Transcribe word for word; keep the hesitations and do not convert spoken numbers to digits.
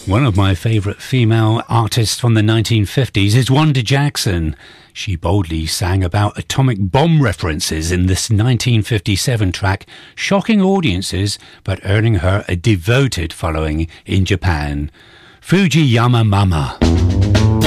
One of my favourite female artists from the nineteen fifties is Wanda Jackson. She boldly sang about atomic bomb references in this nineteen fifty-seven track, shocking audiences but earning her a devoted following in Japan. Fujiyama Mama.